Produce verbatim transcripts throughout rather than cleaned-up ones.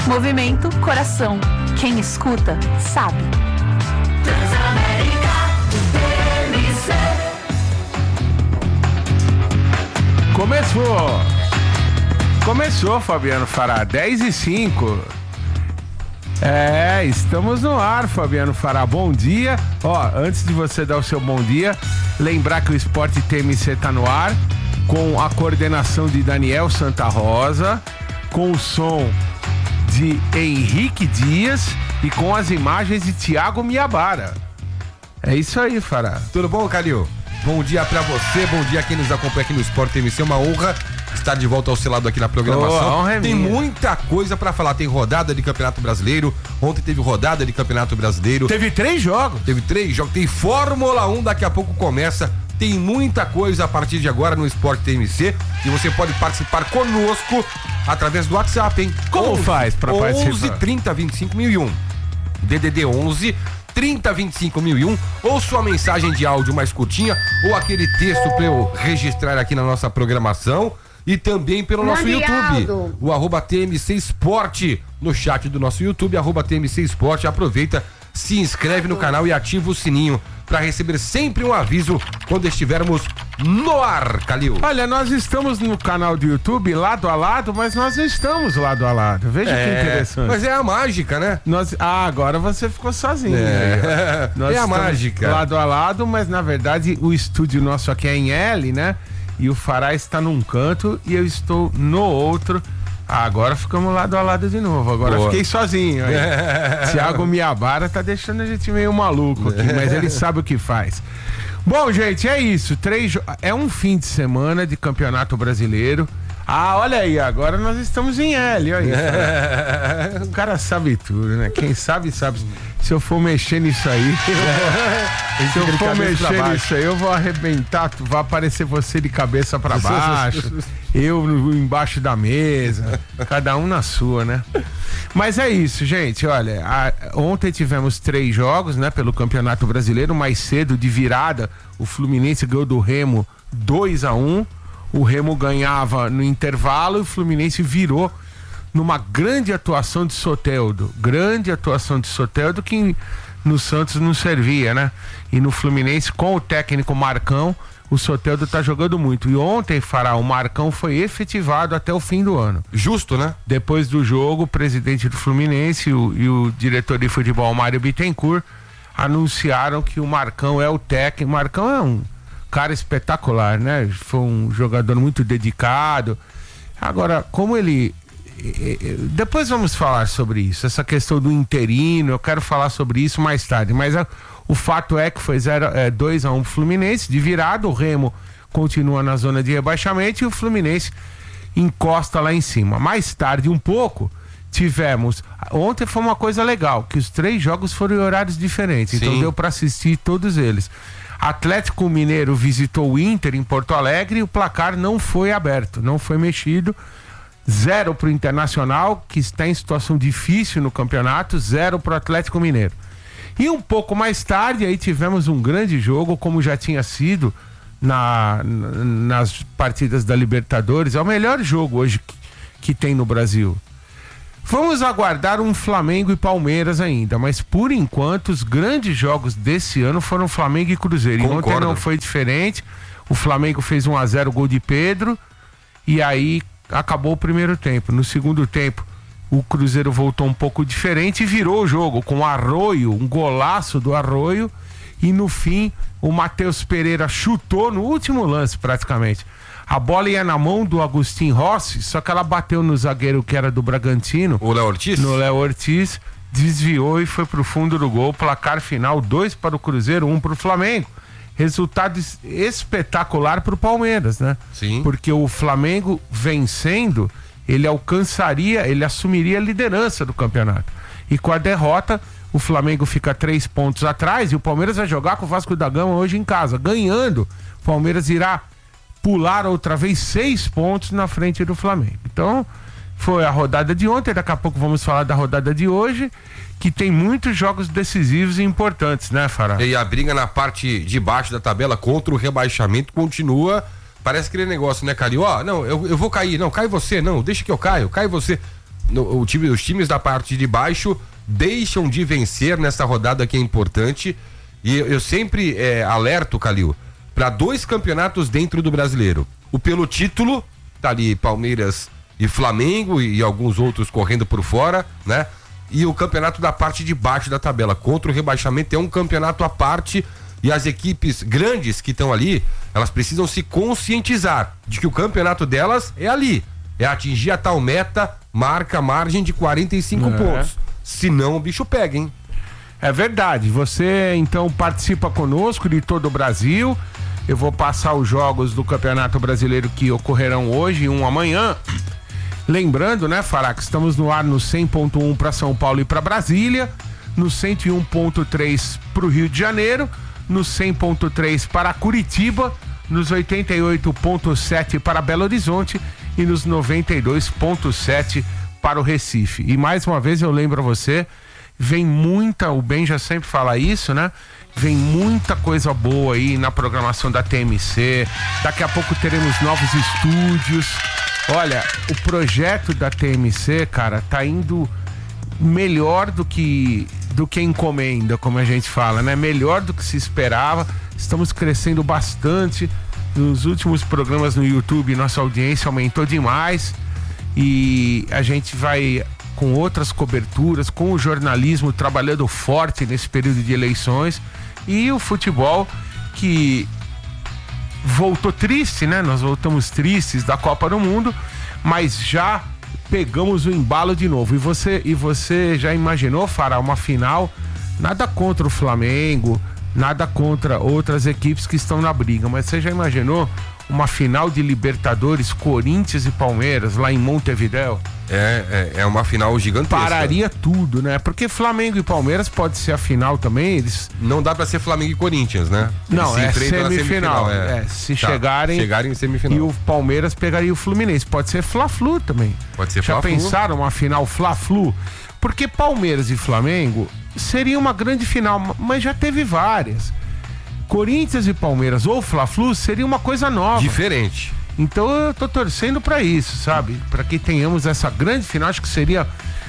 Movimento Coração. Quem escuta, sabe. Transamérica T M C. Começou! Começou, Fabiano Fará, dez e cinco. É, estamos no ar, Fabiano Fará. Bom dia. Ó, antes de você dar o seu bom dia, lembrar que o Esporte T M C tá no ar, com a coordenação de Daniel Santa Rosa, com o som de Henrique Dias e com as imagens de Thiago Miabara. É isso aí, Fará. Tudo bom, Calil? Bom dia pra você, bom dia a quem nos acompanha aqui no Esporte T M C. Uma honra estar de volta ao seu lado aqui na programação. Oh, tem muita coisa pra falar. Tem rodada de Campeonato Brasileiro. Ontem teve rodada de Campeonato Brasileiro. Teve três jogos. Teve três jogos. Tem Fórmula um, daqui a pouco começa. Tem muita coisa a partir de agora no Esporte T M C. E você pode participar conosco através do WhatsApp, hein? Como onze, faz pra participar? onze trinta vinte e cinco mil e um. D D D onze trinta vinte e cinco mil e um, ou sua mensagem de áudio mais curtinha, ou aquele texto para eu registrar aqui na nossa programação, e também pelo nosso YouTube, o arroba T M C Esporte, no chat do nosso YouTube, arroba T M C Esporte. Aproveita, se inscreve no canal e ativa o sininho para receber sempre um aviso quando estivermos no ar, Calil. Olha, nós estamos no canal do YouTube lado a lado, mas nós não estamos lado a lado. Veja é, que interessante. Mas é a mágica, né? Nós, ah, agora você ficou sozinho. É, nós é a mágica. Lado a lado, mas na verdade o estúdio nosso aqui é em L, né? E o Fará está num canto e eu estou no outro. Ah, agora ficamos lado a lado de novo. Agora Boa. Fiquei sozinho. É. Thiago Miabara tá deixando a gente meio maluco aqui, é. Mas ele sabe o que faz. Bom, gente, é isso. Três, é um fim de semana de Campeonato Brasileiro. Ah, olha aí, agora nós estamos em L, olha aí. É. O cara sabe tudo, né? Quem sabe, sabe. Se eu for mexer nisso aí, eu vou, se eu for mexer nisso aí, eu vou arrebentar, vai aparecer você de cabeça pra baixo, eu embaixo da mesa, cada um na sua, né? Mas é isso, gente, olha, a, ontem tivemos três jogos, né, pelo Campeonato Brasileiro, mais cedo, de virada, o Fluminense ganhou do Remo dois a um, o Remo ganhava no intervalo e o Fluminense virou numa grande atuação de Soteldo, grande atuação de Soteldo que no Santos não servia, né? E no Fluminense, com o técnico Marcão, o Soteldo tá jogando muito. E ontem, Fará, o Marcão foi efetivado até o fim do ano. Justo, né? Depois do jogo, o presidente do Fluminense e o, e o diretor de futebol, Mário Bittencourt, anunciaram que o Marcão é o técnico. O Marcão é um cara espetacular, né? Foi um jogador muito dedicado. Agora, como ele... Depois vamos falar sobre isso, essa questão do interino, eu quero falar sobre isso mais tarde, mas a, o fato é que foi dois a um Fluminense, de virada, o Remo continua na zona de rebaixamento e o Fluminense encosta lá em cima. Mais tarde um pouco, tivemos, ontem foi uma coisa legal, que os três jogos foram em horários diferentes, Sim. Então deu para assistir todos eles. Atlético Mineiro visitou o Inter em Porto Alegre e o placar não foi aberto, não foi mexido. Zero pro Internacional, que está em situação difícil no campeonato, zero pro Atlético Mineiro. E um pouco mais tarde, aí tivemos um grande jogo, como já tinha sido na, nas partidas da Libertadores. É o melhor jogo hoje que, que tem no Brasil. Vamos aguardar um Flamengo e Palmeiras ainda, mas por enquanto os grandes jogos desse ano foram Flamengo e Cruzeiro. Concordo. E ontem não foi diferente. O Flamengo fez um a zero, gol de Pedro, e aí acabou o primeiro tempo. No segundo tempo, o Cruzeiro voltou um pouco diferente e virou o jogo com o Arroio, um golaço do Arroio, e no fim o Matheus Pereira chutou no último lance praticamente. A bola ia na mão do Agustin Rossi, só que ela bateu no zagueiro que era do Bragantino, o Léo Ortiz, no Léo Ortiz, desviou e foi pro fundo do gol. Placar final, dois para o Cruzeiro, um para o Flamengo. Resultado espetacular pro Palmeiras, né? Sim. Porque o Flamengo vencendo, ele alcançaria, ele assumiria a liderança do campeonato. E com a derrota, o Flamengo fica três pontos atrás e o Palmeiras vai jogar com o Vasco da Gama hoje em casa. Ganhando, o Palmeiras irá pular outra vez seis pontos na frente do Flamengo. Então, foi a rodada de ontem, daqui a pouco vamos falar da rodada de hoje, que tem muitos jogos decisivos e importantes, né, Fará? E a briga na parte de baixo da tabela contra o rebaixamento continua. Parece aquele negócio, né, Calil? Ó, não, eu, eu vou cair, não, cai você, não, deixa que eu caio, cai você. no, o time, os times da parte de baixo deixam de vencer nessa rodada que é importante. E eu, eu sempre é, alerto, Calil, para dois campeonatos dentro do brasileiro. O pelo título, tá ali Palmeiras e Flamengo e, e alguns outros correndo por fora, né? E o campeonato da parte de baixo da tabela. Contra o rebaixamento é um campeonato à parte e as equipes grandes que estão ali, elas precisam se conscientizar de que o campeonato delas é ali. É atingir a tal meta, marca margem de quarenta e cinco é. pontos. Senão o bicho pega, hein? É verdade. Você então participa conosco de todo o Brasil. Eu vou passar os jogos do Campeonato Brasileiro que ocorrerão hoje e um amanhã. Lembrando, né, Fará, que estamos no ar no cem ponto um para São Paulo e para Brasília, no cento e um ponto três para o Rio de Janeiro, no cem ponto três para Curitiba, nos oitenta e oito ponto sete para Belo Horizonte e nos noventa e dois ponto sete para o Recife. E mais uma vez eu lembro a você, vem muita, o Ben já sempre fala isso, né? Vem muita coisa boa aí na programação da T M C. Daqui a pouco teremos novos estúdios. Olha, o projeto da T M C, cara, tá indo melhor do que do que encomenda, como a gente fala, né? Melhor do que se esperava. Estamos crescendo bastante. Nos últimos programas no YouTube, nossa audiência aumentou demais. E a gente vai com outras coberturas, com o jornalismo trabalhando forte nesse período de eleições. E o futebol que voltou triste, né? Nós voltamos tristes da Copa do Mundo, mas já pegamos o embalo de novo. E você, e você já imaginou, Fará, uma final? Nada contra o Flamengo, nada contra outras equipes que estão na briga, mas você já imaginou uma final de Libertadores, Corinthians e Palmeiras, lá em Montevidéu? É, é, é uma final gigantesca. Pararia tudo, né? Porque Flamengo e Palmeiras pode ser a final também, eles... Não dá pra ser Flamengo e Corinthians, né? Eles Não, é semifinal, semifinal é. é. Se tá, chegarem... Chegarem em semifinal. E o Palmeiras pegaria o Fluminense. Pode ser Fla-Flu também. Pode ser Já Fla-Flu. pensaram uma final Fla-Flu? Porque Palmeiras e Flamengo seria uma grande final, mas já teve várias. Corinthians e Palmeiras ou Fla-Flu seria uma coisa nova. Diferente. Então eu tô torcendo pra isso, sabe? Pra que tenhamos essa grande final, acho que seria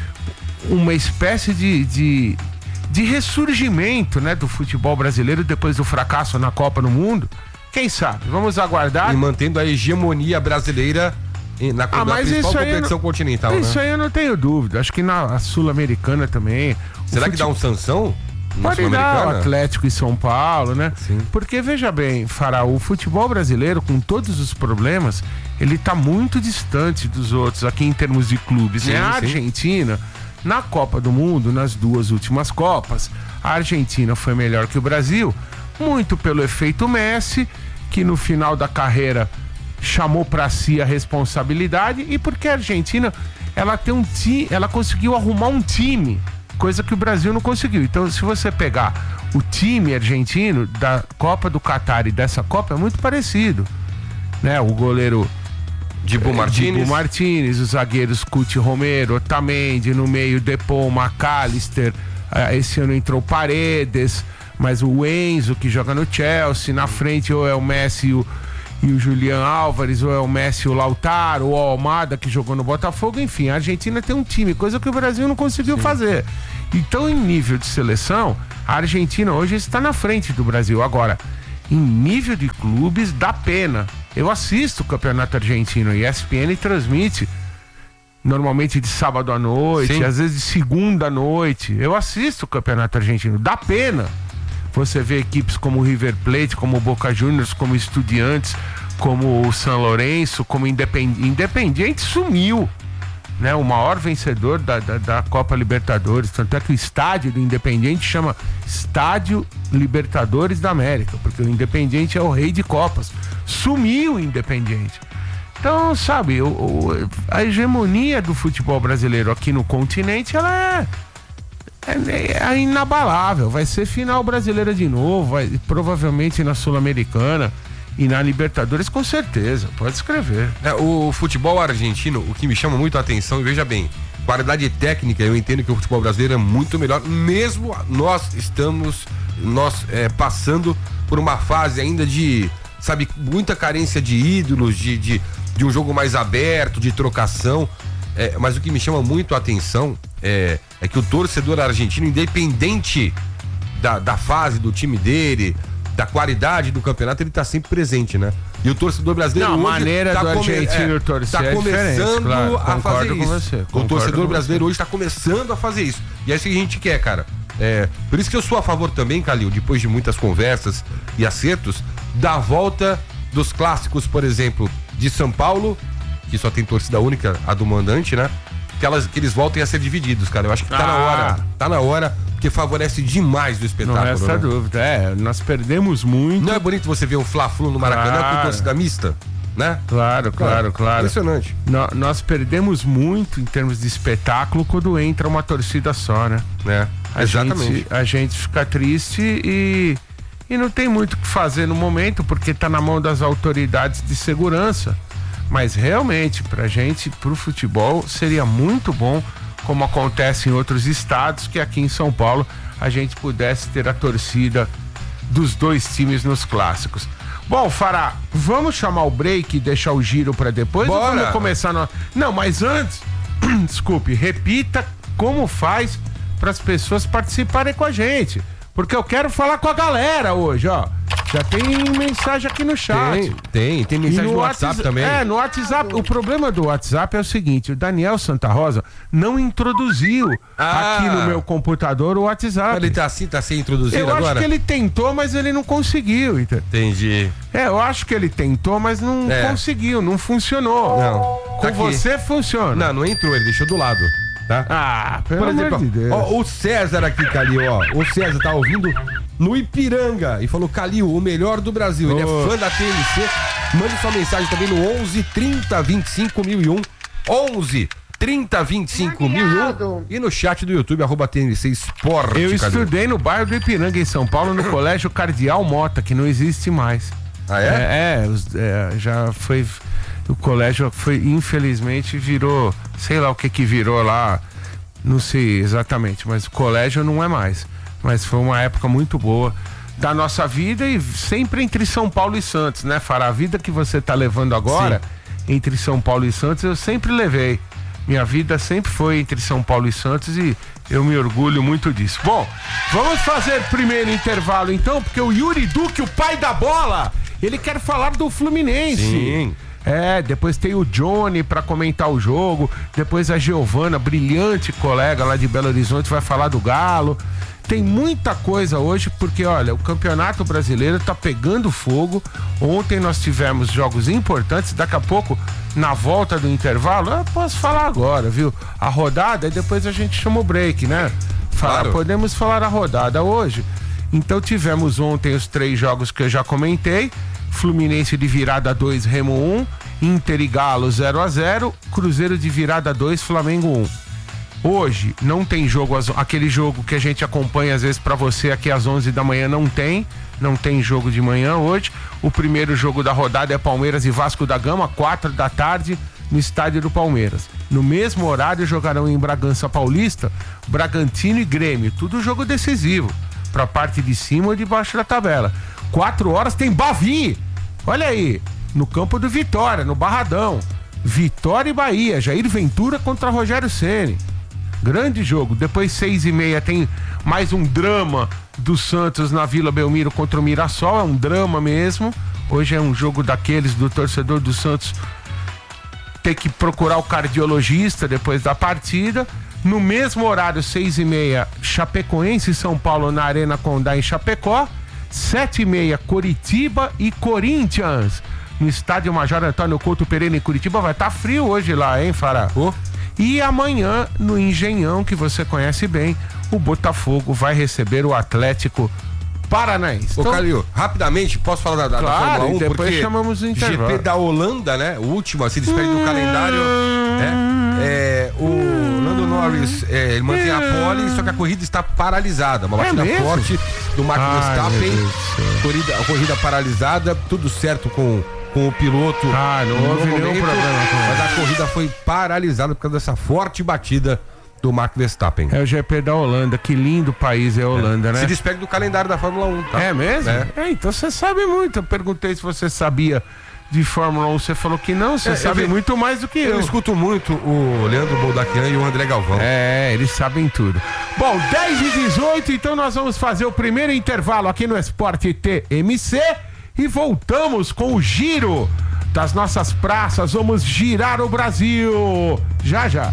uma espécie de, de, de ressurgimento, né, do futebol brasileiro depois do fracasso na Copa do Mundo. Quem sabe? Vamos aguardar. E mantendo a hegemonia brasileira na, ah, na principal competição não, continental, isso né? aí eu não tenho dúvida. Acho que na Sul-Americana também. Será que dá um sanção? Pode dar o Atlético e São Paulo, né? Sim. Porque, veja bem, Fará, o futebol brasileiro, com todos os problemas, ele tá muito distante dos outros aqui em termos de clubes. Sim, a Argentina, na Copa do Mundo, nas duas últimas Copas, a Argentina foi melhor que o Brasil, muito pelo efeito Messi, que no final da carreira chamou para si a responsabilidade, e porque a Argentina, ela tem um time, ela conseguiu arrumar um time, coisa que o Brasil não conseguiu. Então, se você pegar o time argentino da Copa do Catar e dessa Copa, é muito parecido, né? O goleiro Dibu Martínez, Dibu Martínez, os zagueiros Cuti Romero, Otamendi, no meio Depou, McAllister, esse ano entrou Paredes, mas o Enzo, que joga no Chelsea, na frente ou é o Messi e o, e o Julián Álvares, ou é o Messi e o Lautaro, ou o Almada, que jogou no Botafogo. Enfim, a Argentina tem um time, coisa que o Brasil não conseguiu Sim. fazer. Então, em nível de seleção, a Argentina hoje está na frente do Brasil. Agora, em nível de clubes, dá pena. Eu assisto o Campeonato Argentino, e a E S P N transmite normalmente de sábado à noite, Sim. às vezes de segunda à noite. Eu assisto o Campeonato Argentino, dá pena. Você vê equipes como o River Plate, como o Boca Juniors, como Estudiantes, como o San Lourenço, como Independiente. Independiente sumiu, né? O maior vencedor da, da, da Copa Libertadores. Tanto é que o estádio do Independiente chama Estádio Libertadores da América, porque o Independiente é o rei de Copas. Sumiu o Independiente. Então, sabe, o, o, a hegemonia do futebol brasileiro aqui no continente, ela é... É, é inabalável. Vai ser final brasileira de novo, vai, provavelmente na Sul-Americana e na Libertadores, com certeza, pode escrever. É, o futebol argentino, o que me chama muito a atenção, e veja bem, qualidade técnica, eu entendo que o futebol brasileiro é muito melhor, mesmo nós estamos nós é, passando por uma fase ainda de, sabe, muita carência de ídolos, de, de, de um jogo mais aberto, de trocação. É, mas o que me chama muito a atenção é, é que o torcedor argentino, independente da, da fase do time dele, da qualidade do campeonato, ele tá sempre presente, né? E o torcedor brasileiro Não, hoje a maneira tá do come, argentino é, torcer tá é começando claro, a fazer com isso. Você, o torcedor brasileiro você. hoje tá começando a fazer isso. E é isso que a gente quer, cara. É, por isso que eu sou a favor também, Calil, depois de muitas conversas e acertos, da volta dos clássicos, por exemplo, de São Paulo, que só tem torcida única, a do mandante, né? Que, elas, que eles voltem a ser divididos, cara. Eu acho que tá ah. na hora. Tá na hora, porque favorece demais o espetáculo. Não resta né? dúvida. É, nós perdemos muito. Não é bonito você ver um Fla-Flu no Maracanã claro. com torcida mista? Né? Claro, claro, claro. Impressionante. No, nós perdemos muito em termos de espetáculo quando entra uma torcida só, né? É, a exatamente. Gente, a gente fica triste e, e não tem muito o que fazer no momento, porque tá na mão das autoridades de segurança. Mas realmente, pra gente, pro futebol, seria muito bom, como acontece em outros estados, que aqui em São Paulo a gente pudesse ter a torcida dos dois times nos clássicos. Bom, Fará, vamos chamar o break e deixar o giro pra depois? Bora. Ou vamos começar no... Não, mas antes, desculpe, repita como faz para as pessoas participarem com a gente. Porque eu quero falar com a galera hoje, ó. Já tem mensagem aqui no chat. Tem, tem, tem mensagem no no WhatsApp, WhatsApp também. É, no WhatsApp. O problema do WhatsApp é o seguinte: o Daniel Santa Rosa não introduziu ah. aqui no meu computador o WhatsApp. Ele tá assim, tá sem introduzir eu agora? Eu acho que ele tentou, mas ele não conseguiu. Entendeu? Entendi. É, eu acho que ele tentou, mas não é. conseguiu, não funcionou. Não. Com tá você funciona. Não, não entrou, ele deixou do lado. Tá? Ah, pelo Por exemplo, amor de Deus. Ó, o César aqui, Calil, ó. O César tá ouvindo no Ipiranga e falou: Calil, o melhor do Brasil. Ele oh. é fã da T N C. Mande sua mensagem também no onze, trinta, vinte e cinco mil e um. onze, trinta, vinte e cinco mil e um. E no chat do YouTube, arroba T N C Esporte. Eu Calil. estudei no bairro do Ipiranga, em São Paulo, no Colégio Cardeal Mota, que não existe mais. Ah, é? É, é, é já foi. O colégio foi, infelizmente, virou, sei lá o que que virou lá, não sei exatamente, mas o colégio não é mais. Mas foi uma época muito boa da nossa vida e sempre entre São Paulo e Santos, né, Fará? A vida que você tá levando agora, sim, entre São Paulo e Santos, eu sempre levei. Minha vida sempre foi entre São Paulo e Santos e eu me orgulho muito disso. Bom, vamos fazer primeiro intervalo então, porque o Yuri Duque, o pai da bola, ele quer falar do Fluminense. Sim. É, depois tem o Johnny pra comentar o jogo, depois a Giovana, brilhante colega lá de Belo Horizonte, vai falar do Galo. Tem muita coisa hoje, porque olha, o Campeonato Brasileiro tá pegando fogo. Ontem nós tivemos jogos importantes, daqui a pouco, na volta do intervalo, eu posso falar agora, viu? A rodada, e depois a gente chama o break, né? Fala, claro. Podemos falar a rodada hoje. Então tivemos ontem os três jogos que eu já comentei. Fluminense de virada dois, Remo um, Inter e Galo zero a zero, Cruzeiro de virada dois, Flamengo um. Hoje não tem jogo, aquele jogo que a gente acompanha às vezes pra você aqui às onze da manhã, não tem, não tem jogo de manhã hoje. O primeiro jogo da rodada é Palmeiras e Vasco da Gama, quatro da tarde, no estádio do Palmeiras. No mesmo horário jogarão em Bragança Paulista, Bragantino e Grêmio, tudo jogo decisivo, pra parte de cima ou de baixo da tabela. Quatro horas tem Bavi, olha aí, no campo do Vitória, no Barradão. Vitória e Bahia, Jair Ventura contra Rogério Ceni. Grande jogo. Depois, seis e meia, tem mais um drama do Santos na Vila Belmiro contra o Mirassol. É um drama mesmo. Hoje é um jogo daqueles do torcedor do Santos ter que procurar o cardiologista depois da partida. No mesmo horário, seis e meia, Chapecoense e São Paulo na Arena Condá em Chapecó. Sete e meia, Coritiba e Corinthians no estádio Major Antônio Couto Pereira em Curitiba. Vai estar tá frio hoje lá, hein, Fará? Oh. E amanhã no Engenhão, que você conhece bem, o Botafogo vai receber o Atlético Paranaense. Ô, então, Calil, rapidamente, posso falar da, da, claro, da Fórmula um? Depois porque chamamos o intervalo. G P da Holanda, né? O último, se despede do calendário. É, é, o Lando Norris, é, ele mantém a pole, só que a corrida está paralisada. Uma batida é forte do Max Verstappen. Corrida, a corrida paralisada, tudo certo com, com o piloto. Ah, não houve nenhum problema com ele. Mas a corrida foi paralisada por causa dessa forte batida do Max Verstappen. É o G P da Holanda, que lindo país é a Holanda, é. né? Se despede do calendário da Fórmula um, tá? É mesmo? É, é então você sabe muito. Eu perguntei se você sabia de Fórmula um, você falou que não, você É, sabe eu- muito mais do que eu. Eu escuto muito o Leandro Boldaquian e o André Galvão. É, eles sabem tudo. Bom, dez e dezoito, então nós vamos fazer o primeiro intervalo aqui no Esporte T M C e voltamos com o giro das nossas praças. Vamos girar o Brasil. Já, já.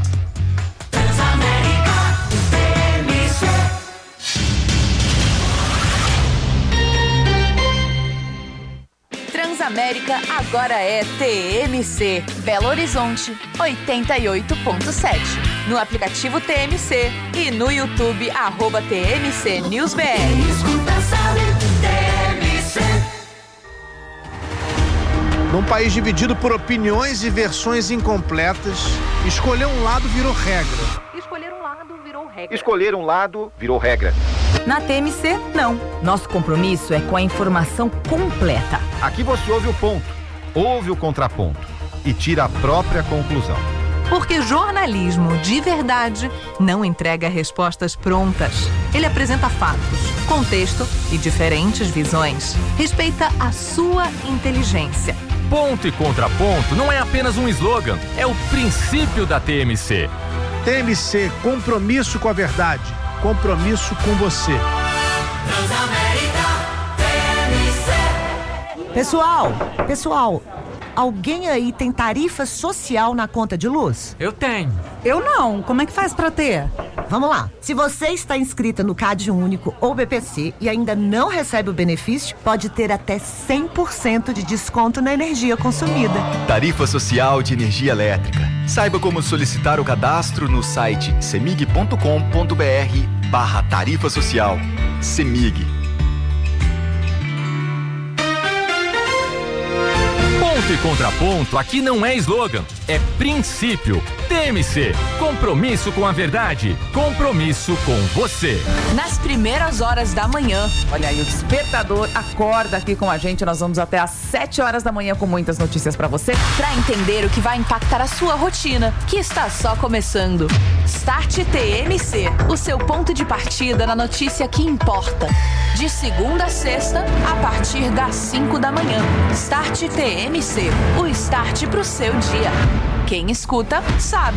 Transamérica agora é T M C. Belo Horizonte, oitenta e oito ponto sete. No aplicativo T M C e no YouTube, arroba T M C News B R. Num país dividido por opiniões e versões incompletas, escolher um lado virou regra. Escolher um lado virou regra. Escolher um lado virou regra. Na T M C, não. Nosso compromisso é com a informação completa. Aqui você ouve o ponto, ouve o contraponto e tira a própria conclusão. Porque jornalismo de verdade não entrega respostas prontas. Ele apresenta fatos, contexto e diferentes visões. Respeita a sua inteligência. Ponto e contraponto não é apenas um slogan, é o princípio da T M C. T M C, compromisso com a verdade, compromisso com você. Pessoal, pessoal, alguém aí tem tarifa social na conta de luz? Eu tenho. Eu não. Como é que faz pra ter? Vamos lá. Se você está inscrita no Cade Único ou B P C e ainda não recebe o benefício, pode ter até cem por cento de desconto na energia consumida. Tarifa Social de Energia Elétrica. Saiba como solicitar o cadastro no site semig ponto com ponto br barra tarifa social. Semig. Ponto e contraponto aqui não é slogan, é princípio. T M C, compromisso com a verdade, compromisso com você. Nas primeiras horas da manhã. Olha aí, o despertador acorda aqui com a gente. Nós vamos até às sete horas da manhã com muitas notícias pra você. Pra entender o que vai impactar a sua rotina, que está só começando. Start T M C, o seu ponto de partida na notícia que importa. De segunda a sexta, a partir das cinco da manhã. Start T M C, o start pro seu dia. Quem escuta, sabe.